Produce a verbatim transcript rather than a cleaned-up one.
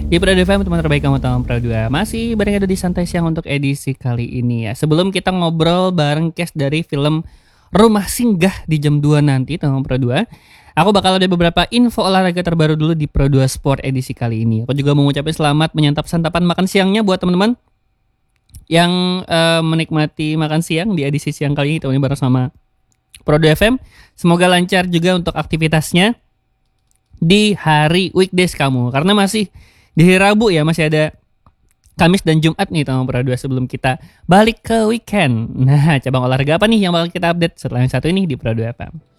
Di Pro dua F M, teman terbaik kamu tahun Pro dua. Masih berada di Santai Siang untuk edisi kali ini ya. Sebelum kita ngobrol bareng cast dari film Rumah Singgah di jam dua nanti tahun Pro dua, aku bakal ada beberapa info olahraga terbaru dulu di Pro dua Sport edisi kali ini. Aku juga mau ngucapin selamat menyantap santapan makan siangnya buat teman-teman yang uh, menikmati makan siang di edisi siang kali ini, teman bareng sama Pro dua F M. Semoga lancar juga untuk aktivitasnya di hari weekdays kamu, karena masih di hari Rabu ya, masih ada Kamis dan Jumat nih tahun Pro dua sebelum kita balik ke weekend. Nah, cabang olahraga apa nih yang bakal kita update setelah yang satu ini di Pro dua F M?